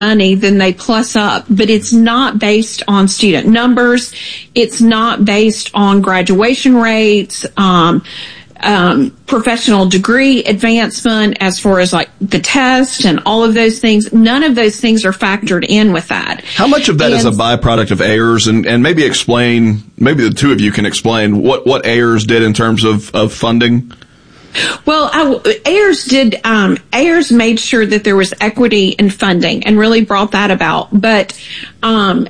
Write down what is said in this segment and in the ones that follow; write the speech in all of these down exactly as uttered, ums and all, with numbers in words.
money, then they plus up, but it's not based on student numbers. It's not based on graduation rates, um, um, professional degree advancement as far as like the test and all of those things. None of those things are factored in with that. How much of that and, is a byproduct of Ayers? And, and maybe explain, maybe the two of you can explain what, what Ayers did in terms of, of funding. Well, I, Ayers did, um, Ayers made sure that there was equity in funding and really brought that about. But, um,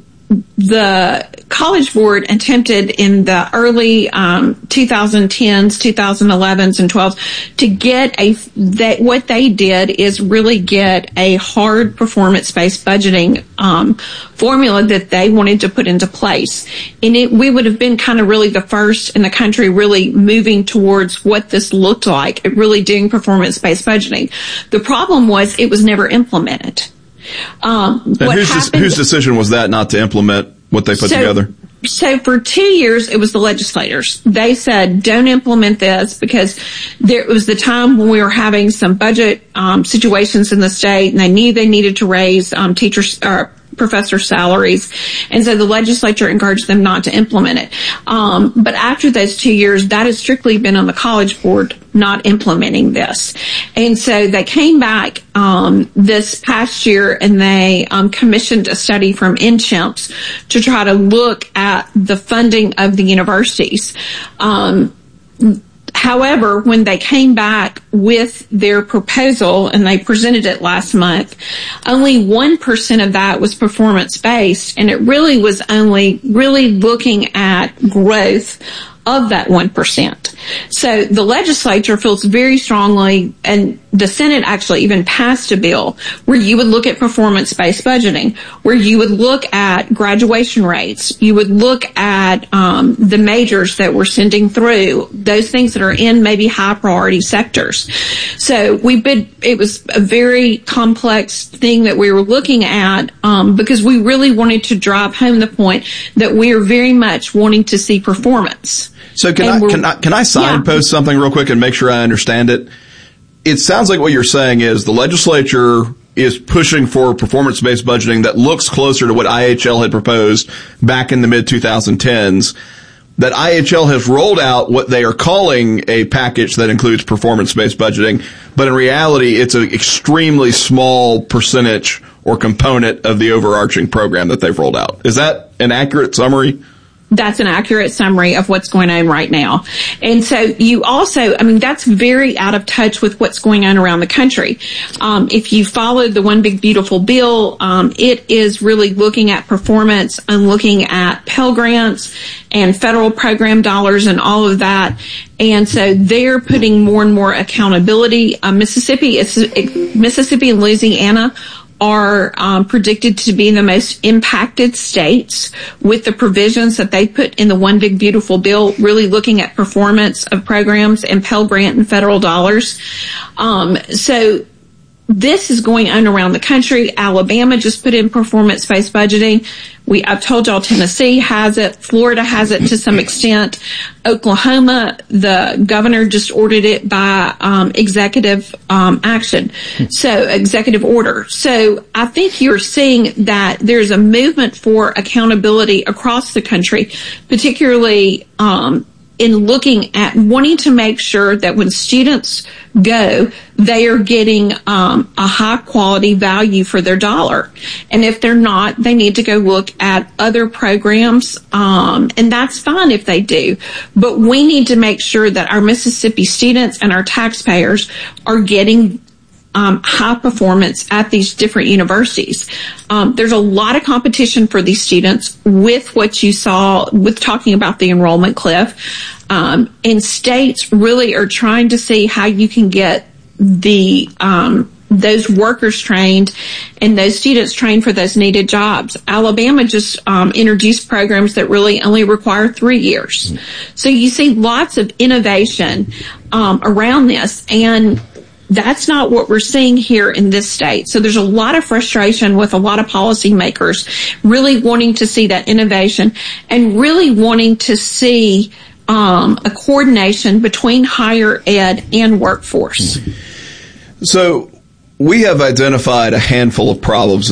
the College Board attempted in the early, um, twenty tens, twenty elevens, and twelves to get a, that what they did is really get a hard performance-based budgeting, um, formula that they wanted to put into place. And it, we would have been kind of really the first in the country really moving towards what this looked like, really doing performance-based budgeting. The problem was it was never implemented. Um, and what whose, happened, whose decision was that not to implement what they put so, together? So for two years, it was the legislators. They said, don't implement this because there was the time when we were having some budget um, situations in the state, and they knew they needed to raise um, teachers or professor salaries. And so the legislature encouraged them not to implement it. Um, but after those two years, that has strictly been on the College Board not implementing this. And so they came back um, this past year and they um, commissioned a study from N C H I M S to try to look at the funding of the universities. Um, However, when they came back with their proposal and they presented it last month, only one percent of that was performance-based, and it really was only really looking at growth of that one percent. So the legislature feels very strongly, and the Senate actually even passed a bill where you would look at performance-based budgeting, where you would look at graduation rates, you would look at um, the majors that we're sending through, those things that are in maybe high priority sectors. So we've been, it was a very complex thing that we were looking at um, because we really wanted to drive home the point that we are very much wanting to see performance. So can I, can I, can I signpost yeah. something real quick and make sure I understand it? It sounds like what you're saying is the legislature is pushing for performance-based budgeting that looks closer to what I H L had proposed back in the mid twenty tens, that I H L has rolled out what they are calling a package that includes performance-based budgeting, but in reality it's an extremely small percentage or component of the overarching program that they've rolled out. Is that an accurate summary? That's an accurate summary of what's going on right now. And so you also, I mean, that's very out of touch with what's going on around the country. Um, if you followed the One Big Beautiful Bill, um, it is really looking at performance and looking at Pell Grants and federal program dollars and all of that. And so they're putting more and more accountability. Uh, Mississippi, is, Mississippi and Louisiana are um, predicted to be the most impacted states with the provisions that they put in the One Big Beautiful Bill, really looking at performance of programs and Pell Grant and federal dollars. Um, so this is going on around the country. Alabama just put in performance-based budgeting. We, I've told y'all Tennessee has it. Florida has it to some extent. Oklahoma, the governor just ordered it by um, executive um, action, so executive order. So I think you're seeing that there's a movement for accountability across the country, particularly um, in looking at wanting to make sure that when students go, they are getting um, a high quality value for their dollar. And if they're not, they need to go look at other programs, um, and that's fine if they do. But we need to make sure that our Mississippi students and our taxpayers are getting Um, high performance at these different universities. Um, there's a lot of competition for these students with what you saw with talking about the enrollment cliff. Um, and states really are trying to see how you can get the, um, those workers trained and those students trained for those needed jobs. Alabama just um, introduced programs that really only require three years. Mm-hmm. So you see lots of innovation um, around this, and that's not what we're seeing here in this state. So there's a lot of frustration with a lot of policymakers really wanting to see that innovation and really wanting to see um, a coordination between higher ed and workforce. So we have identified a handful of problems